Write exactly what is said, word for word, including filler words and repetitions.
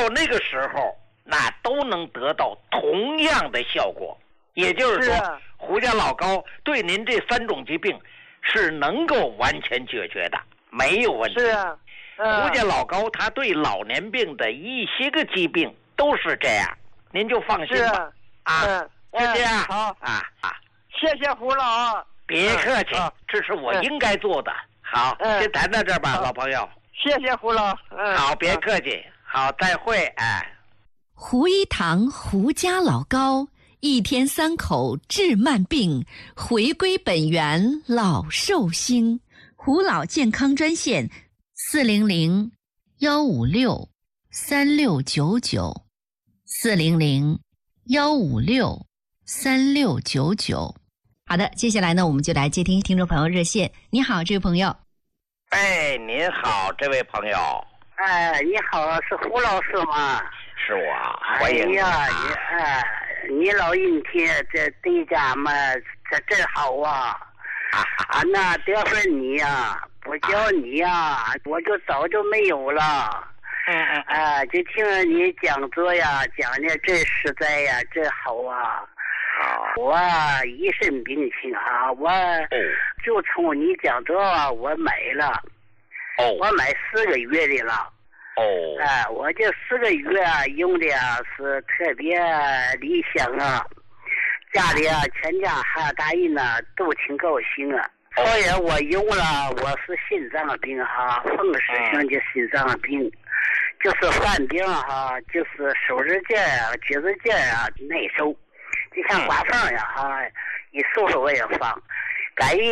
到那个时候，那都能得到同样的效果。也就是说， 是胡家老高对您这三种疾病是能够完全解决的，没有问题。 是啊，嗯、 胡家老高他对老年病的一些个疾病都是这样，您就放心吧。啊， 嗯， 就这样。 好啊啊， 谢谢胡老。 别客气， 嗯、 这是我应该做的。好， 嗯、 先谈到这儿吧，老朋友。 谢谢胡老。嗯， 好，别客气。好，再会。哎， 胡一堂胡家老高，一天三口治慢病，回归本源老寿星。胡老健康专线四零零幺五六三六九九四零零幺五六三六九九。好的，接下来呢，我们就来接听听众朋友热线。你好，这位朋友。 哎，您好，这位朋友。 哎，你好，是胡老师吗？ 是我，欢迎你。 哎呀，你哎，你老阴天，这对家嘛，这真好啊！啊，那得分你呀，不叫你呀，我就早就没有了。 嗯嗯啊，就听你讲座呀，讲的真实在呀，真好啊。我一身病情啊，我就从你讲座啊，我买了， 哦， 我买四个月的了。 哦， 哎，我这四个月啊，用的啊是特别理想啊，家里啊全家还大人呢都挺高兴啊。后来我用了，我是心脏病哈，风湿性的心脏病，就是犯病哈，就是手指尖啊、脚趾尖啊难受，就像刮风呀哈，一收拾我也放，该